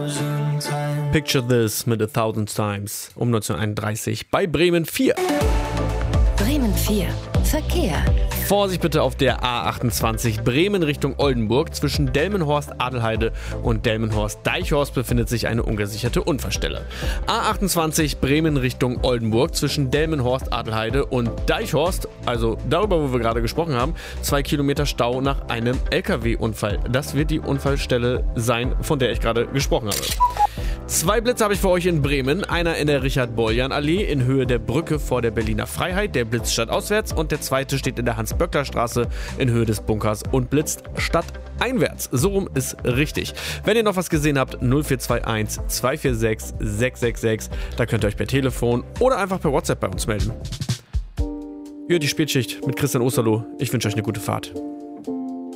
Picture This mit 1000 Times um 1931 bei Bremen 4. Bremen 4. Verkehr. Vorsicht bitte auf der A28 Bremen Richtung Oldenburg. Zwischen Delmenhorst-Adelheide und Delmenhorst-Deichhorst befindet sich eine ungesicherte Unfallstelle. A28 Bremen Richtung Oldenburg. Zwischen Delmenhorst-Adelheide und Deichhorst, also darüber, wo wir gerade gesprochen haben, 2 Kilometer Stau nach einem LKW-Unfall. Das wird die Unfallstelle sein, von der ich gerade gesprochen habe. 2 Blitze habe ich für euch in Bremen. Einer in der Richard-Boljan-Allee in Höhe der Brücke vor der Berliner Freiheit. Der blitzt stadtauswärts und der zweite steht in der Hans-Böckler-Straße in Höhe des Bunkers und blitzt stadteinwärts. So rum ist richtig. Wenn ihr noch was gesehen habt, 0421 246 666. Da könnt ihr euch per Telefon oder einfach per WhatsApp bei uns melden. Ja, die Spätschicht mit Christian Osterloh. Ich wünsche euch eine gute Fahrt.